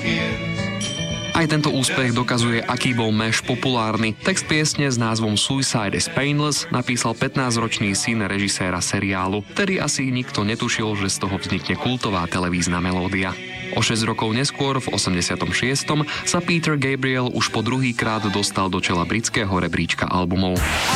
Aj tento úspech dokazuje, aký bol Mesh populárny. Text piesne s názvom Suicide is Painless napísal 15-ročný syn režiséra seriálu. Tedy asi nikto netušil, že z toho vznikne kultová televízna melódia. O 6 rokov neskôr, v 86. sa Peter Gabriel už po druhýkrát dostal do čela britského rebríčka albumov.